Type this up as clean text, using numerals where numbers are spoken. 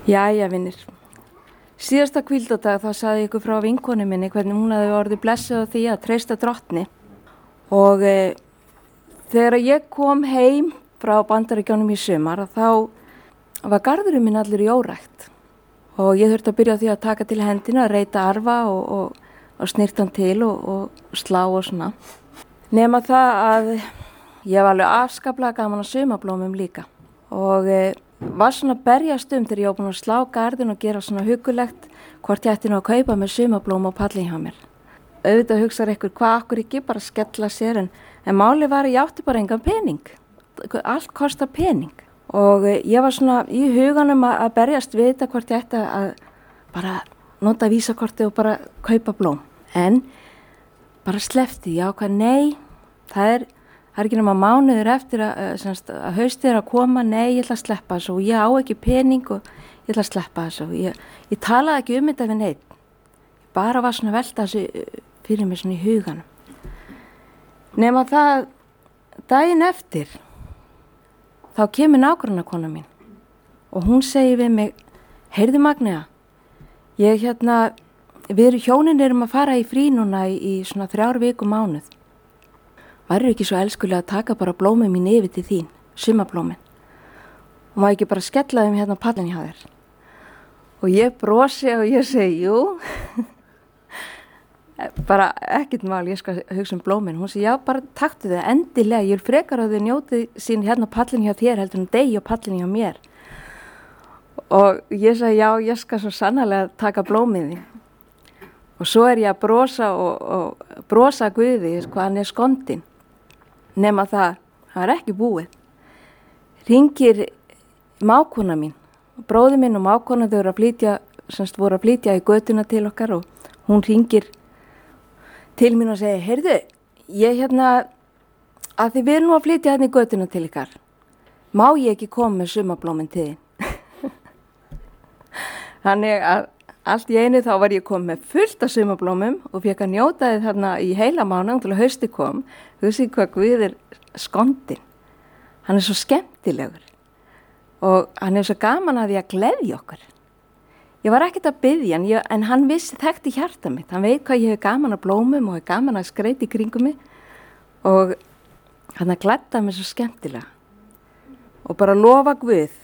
Jæja, vinir. Síðasta hvíldardag þá sagði ykkur frá vinkonu minni hvernig hún hafði orðið blessuð á því að treysta drottni. Og þegar ég kom heim frá Bandaríkjunum í sumar þá var garðurinn minn allur í órækt. Og ég þurfti að byrja á því að taka til hendina, að reyta arfa og snirta hann til og slá og svona. Nema það að ég var alveg afskaplega gaman að sumablómum líka. Og var svona að berjast þegar ég var búin að slá garðin og gera svona huggulegt hvort ég ætti nú að kaupa með sumablóm á pallin hjá mér. Auðvitað hugsaði ykkur hvað akkur ekki bara skella sér en máli var að ég átti bara engan pening. Allt kostar pening. Og ég var svona í huganum að berjast við þetta hvort ég ætti að bara nota vísakorti og bara kaupa blóm. En bara sleppti ég ákvað nei, það er ekki nema mánuður eftir að haustið er að koma, nei, ég ætla að sleppa þessu og ég á ekki pening og ég ætla að sleppa þessu. Ég talaði ekki þetta við neitt, ég bara var svona að velta þessu fyrir mig svona í huganum. Nema það, daginn eftir, þá kemur nágrannakona mín og hún segir við mig, heyrðu Magnea, við hjónin erum að fara í frí núna í svona 3 viku mánuð. Væru ekki svo elskulega að taka bara blómið mín yfir til þín, sumablómin. Og maður ekki bara skella þeim hérna á pallin hjá þér. Og ég brosi og ég segi, jú, bara ekkert mál, ég skal hugsa blómin. Hún segi, já, bara taktu þau endilega, ég frekar að þau njóti sín hérna á pallin hjá þér heldur en degi á pallin hjá mér. Og ég segi, já, ég skal svo sannarlega taka blómið þín. Og svo er ég að brosa og brosa Guði, hvað hann er skondinn. Nema það er ekki búið. Hringir mákona mín, bróði minn og mákona þau voru að flytja í götuna til okkar og hún hringir til mín og segir, heyrðu, ég að þið við erum nú að flytja hérna í götuna til ykkar, má ég ekki koma með sumablómin til þín? Þannig að allt í einu þá var ég komið með fullt af sumablómum og fekk að njóta þið þarna í heila mánuð til að hausti kom. Hugsið hvað Guð er skondinn. Hann er svo skemmtilegur og hann er svo gaman að því að gleðja okkur. Ég var ekkert að biðja en hann þekkti hjarta mitt. Hann veit hvað ég hef gaman að blómum og hef gaman að skreita í kringum mig og hann gleddaði mig svo skemmtilega. Og bara lofa Guð